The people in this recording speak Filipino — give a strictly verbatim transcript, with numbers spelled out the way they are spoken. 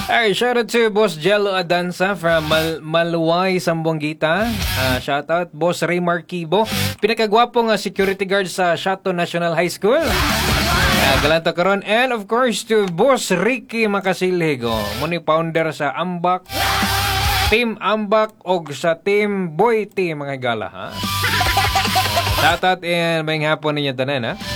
Alright, shout out to Boss Jello Adanza from Mal Maluway, Sambuanguita. Uh, shout out Boss Ray Marquibo, pinakagwapong uh, security guard sa Shato National High School. Uh, galanto karon, and of course to Boss Ricky Makasilhigo, muni founder sa Ambak, Team Ambak og sa Team Boy Team mga gala ha. Shout out and may hapon ninyo tanan ha.